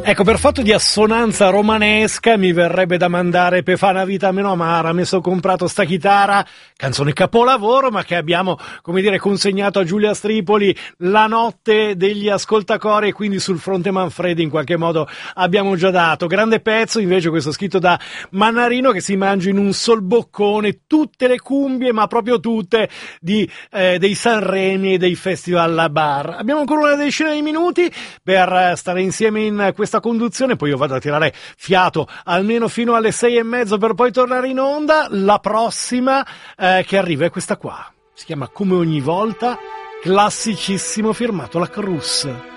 Ecco, per fatto di assonanza romanesca mi verrebbe da mandare "Pe fa una vita meno amara, mi sono comprato sta chitarra", canzone capolavoro, ma che abbiamo, come dire, consegnato a Giulia Stripoli la notte degli ascoltacori, e quindi sul fronte Manfredi in qualche modo abbiamo già dato. Grande pezzo invece questo scritto da Mannarino, che si mangia in un sol boccone tutte le cumbie, ma proprio tutte, dei Sanremi e dei festival a bar. Abbiamo ancora una decina di minuti per stare insieme in questa conduzione, poi io vado a tirare fiato almeno fino alle 6:30 per poi tornare in onda. La prossima che arriva è questa qua, si chiama Come ogni volta, classicissimo, firmato La Cruz.